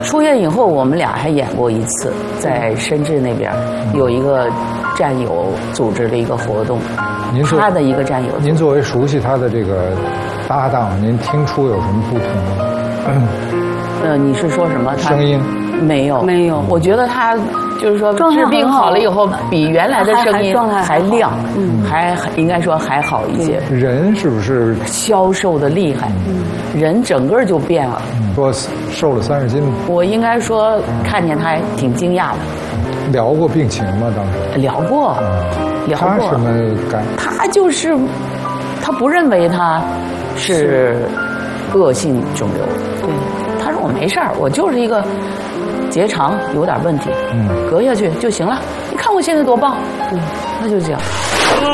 出院以后，我们俩还演过一次，在深圳那边有一个战友组织了一个活动，他的一个战友。 您作为熟悉他的这个搭档，您听出有什么不同吗？ 你是说什么？ 声音没有， 没有。 我觉得他就是说治病好了以后，比原来的声音还亮，还应该说还好一些。 人是不是消瘦的厉害？人整个就变了。 说瘦了30斤吗？ 我应该说看见他还挺惊讶的。 聊过病情吗？当时聊过，聊过。 他什么感？ 他就是他不认为他是恶性肿瘤。对，他说我没事儿，我就是一个结肠有点问题，隔下去就行了。你看我现在多棒，他就这样。